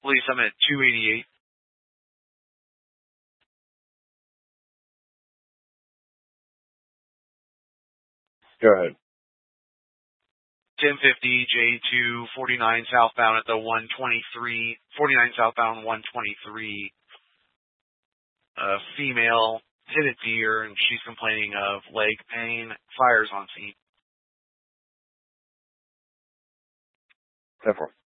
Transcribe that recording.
Police, I'm at 288. Go ahead. 1050 J2 49 southbound at the 123, 49 southbound 123. Female hit a deer and she's complaining of leg pain. Fires on scene. 10-4.